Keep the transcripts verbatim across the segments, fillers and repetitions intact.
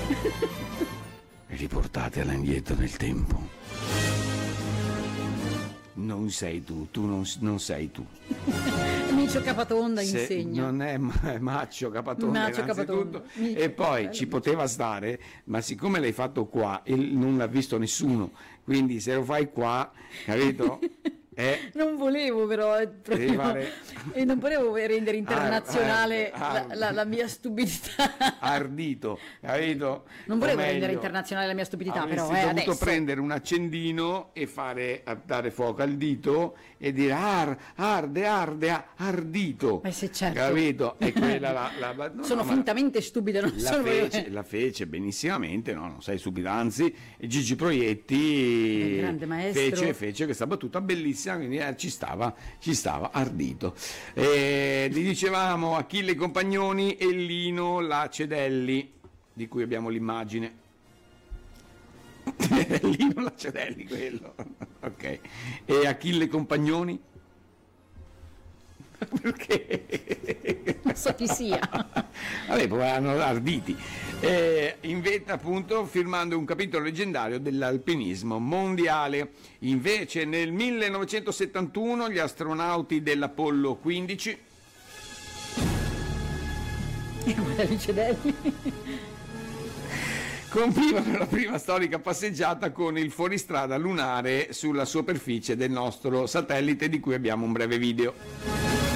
Riportatela indietro nel tempo. Non sei tu, tu non, non sei tu. Micio Capatonda Se insegna. Non è ma- Maccio Capatonda, Maccio innanzitutto. Capatonda. E poi Bello. ci poteva stare, ma siccome l'hai fatto qua e non l'ha visto nessuno, quindi se lo fai qua, capito? Eh, Non volevo però, è proprio- fare- e non volevo rendere internazionale Ar- ar- la, la- la mia stupidità. ardito, capito? Non O volevo meglio, rendere internazionale la mia stupidità, avresti però eh, dovuto adesso. prendere un accendino e fare a dare fuoco al dito e dire ar, arde, arde, a- ardito. Eh sì, certo. Capito? E quella la, la- la- no, Sono no, ma fintamente stupida, non la sono fece, la fece benissimamente, no, non sei stupido, anzi Gigi Proietti Un grande maestro. fece, fece questa battuta bellissima, quindi eh, ci stava, ci stava ardito. E gli dicevamo Achille Compagnoni e Lino Lacedelli, di cui abbiamo l'immagine. Lino Lacedelli, quello. Ok. E Achille Compagnoni? Perché? Non so chi sia. Vabbè, poi erano arditi. Eh, inventa appunto firmando un capitolo leggendario dell'alpinismo mondiale. Invece nel millenovecentosettantuno gli astronauti dell'Apollo quindici Licedelli. compivano la prima storica passeggiata con il fuoristrada lunare sulla superficie del nostro satellite, di cui abbiamo un breve video.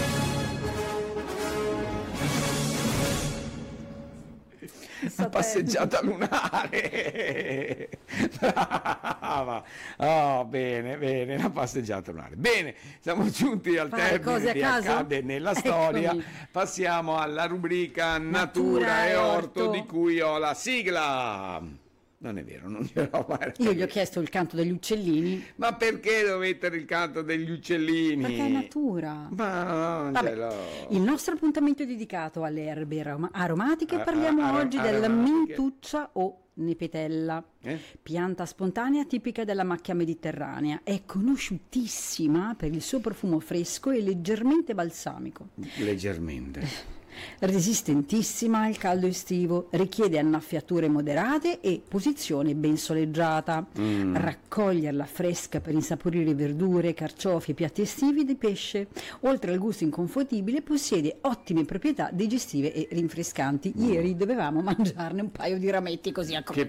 La passeggiata lunare. Brava. Oh, bene, bene, la passeggiata lunare. Bene, siamo giunti al Fare cose termine a di caso? Accade nella storia. Eccomi. Passiamo alla rubrica Natura, Natura e e orto, orto. di cui ho la sigla. Non è vero, non gliel'ho mai. Io gli ho chiesto il canto degli uccellini. Ma perché devo mettere il canto degli uccellini? Perché è natura. Ma non Vabbè, ce l'ho. il nostro appuntamento è dedicato alle erbe aroma- aromatiche. A- Parliamo a- oggi della aromatiche. mintuccia o nepetella, Eh? pianta spontanea tipica della macchia mediterranea. È conosciutissima per il suo profumo fresco e leggermente balsamico. Leggermente. Resistentissima al caldo estivo, richiede annaffiature moderate e posizione ben soleggiata. Mm. Raccoglierla fresca per insaporire verdure, carciofi e piatti estivi di pesce. Oltre al gusto inconfondibile, possiede ottime proprietà digestive e rinfrescanti. Ieri dovevamo mangiarne un paio di rametti così a Che